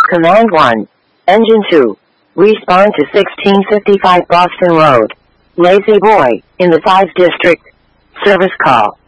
Command 1. Engine 2. Respond to 1655 Boston Road. Lazy Boy, in the 5th District. Service call.